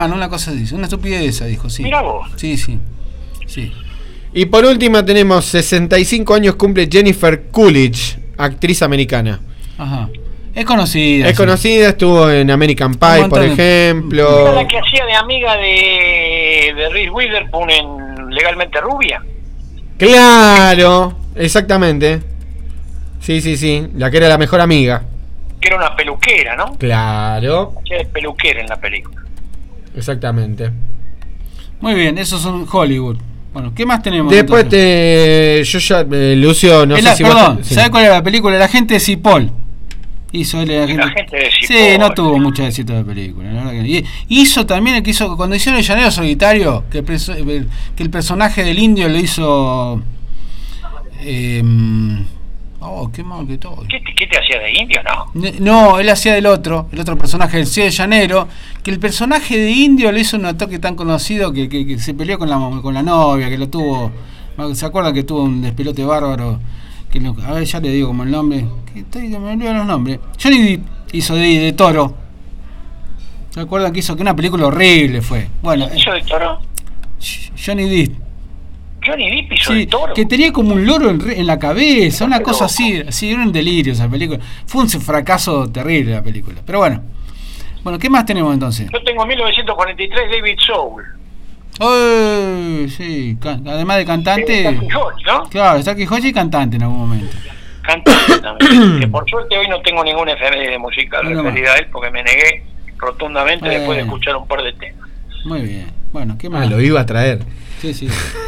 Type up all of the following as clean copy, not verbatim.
no, una cosa así, una estupidez, dijo, sí. Mirá vos. Sí. Y por última tenemos 65 años cumple Jennifer Coolidge, actriz americana. Ajá. Es conocida. Es conocida, estuvo en American Pie, por ejemplo. ¿Era la que hacía de amiga de Reese Witherspoon en Legalmente Rubia? Claro, exactamente. Sí, la que era la mejor amiga. Que era una peluquera, ¿no? Claro. Que era peluquera en la película. Exactamente. Muy bien, esos son Hollywood. Bueno, ¿qué más tenemos? Después Lucio, no sé si perdón, ¿sabes cuál era la película? La gente de Cipoll. Hizo la gente de Cipoll. Sí, no tuvo mucho éxito la película, la verdad que. Hizo también el que hizo cuando hicieron El Llanero Solitario, que el personaje del indio lo hizo qué mal que todo. ¿Qué te hacía de indio, no? No, él hacía el otro personaje del C de Llanero, que el personaje de indio le hizo un actor tan conocido que se peleó con la novia, que lo tuvo, ¿se acuerdan que tuvo un despelote bárbaro? A ver, ya le digo como el nombre, que me olvido los nombres. Johnny Depp hizo de Toro. ¿Se acuerdan que hizo que una película horrible fue? Bueno, ¿Hizo de Toro? Johnny Depp hizo de Toro. Que tenía como un loro en la cabeza, una cosa así, era un delirio esa película. Fue un fracaso terrible la película. Pero bueno, ¿qué más tenemos entonces? Yo tengo 1943 David Soul. Sí, además de cantante. Starkey Hodge, ¿no? Claro, Starkey Hodge y cantante en algún momento. Cantante también. Que por suerte hoy no tengo ninguna efeméride musical referida a él porque me negué rotundamente después de escuchar un par de temas. Muy bien. Bueno, ¿qué más? Lo iba a traer. Sí.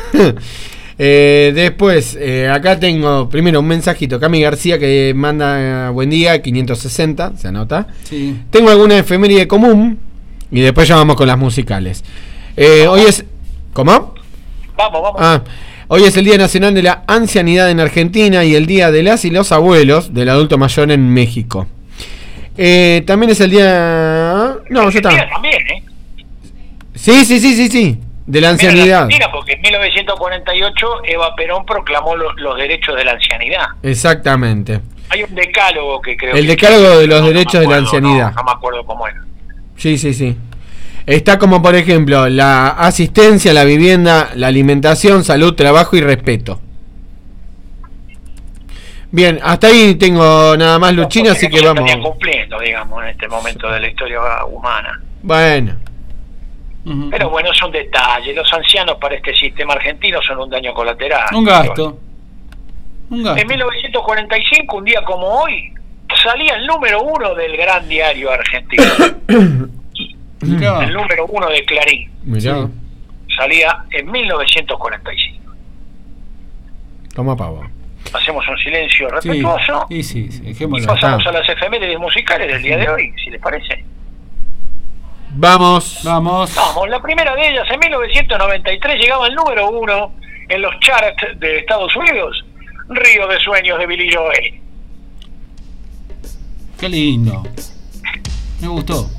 Después, acá tengo primero un mensajito. Cami García que manda buen día, 560, se anota. Sí. Tengo alguna efeméride común y después ya vamos con las musicales. Hoy es... ¿Cómo? Vamos. Hoy es el Día Nacional de la Ancianidad en Argentina y el Día de las y los abuelos del adulto mayor en México. También es el día... No, ya está. También, Sí. De la ancianidad. Mira, porque en 1948 Eva Perón proclamó los derechos de la ancianidad. Exactamente. Hay un decálogo que creo el decálogo de los derechos de la ancianidad. No me acuerdo cómo era. Sí. Está como, por ejemplo, la asistencia, la vivienda, la alimentación, salud, trabajo y respeto. Bien, hasta ahí tengo nada más, Luchina, así que vamos. Estarían cumpliendo, digamos, en este momento de la historia humana. Bueno. Pero bueno, son detalles. Los ancianos para este sistema argentino son un daño colateral. Un gasto. En 1945, un día como hoy, salía el número 1 del gran diario argentino. El número 1 de Clarín. Mirá. Salía en 1945. Toma pavo. Hacemos un silencio respetuoso. Sí, y pasamos a las efemérides musicales del día de hoy, si les parece. Vamos. La primera de ellas, en 1993, llegaba al número 1 en los charts de Estados Unidos, Río de Sueños de Billy Joel. Qué lindo. Me gustó.